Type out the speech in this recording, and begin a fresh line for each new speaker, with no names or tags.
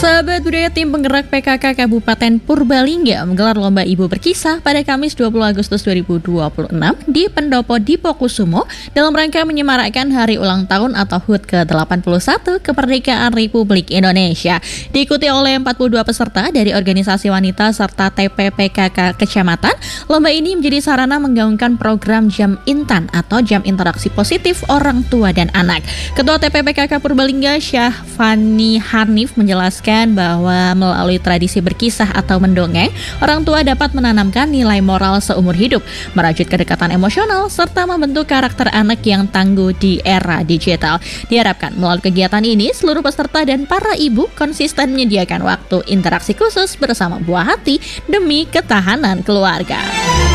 Sahabat budaya, tim penggerak PKK Kabupaten Purbalingga menggelar lomba Ibu Berkisah pada Kamis 20 Agustus 2026 di Pendopo Dipokusumo dalam rangka menyemarakkan hari ulang tahun atau HUT ke-81 Kemerdekaan Republik Indonesia. Diikuti oleh 42 peserta dari organisasi wanita serta TPPKK Kecamatan, lomba ini menjadi sarana menggaungkan program Jam Intan atau Jam Interaksi Positif Orang Tua dan Anak. Ketua TPPKK Purbalingga Syahfani Hanif menjelaskan bahwa melalui tradisi berkisah atau mendongeng, orang tua dapat menanamkan nilai moral seumur hidup, merajut kedekatan emosional, serta membentuk karakter anak yang tangguh di era digital. Diharapkan melalui kegiatan ini, seluruh peserta dan para ibu konsisten menyediakan waktu interaksi khusus bersama buah hati demi ketahanan keluarga.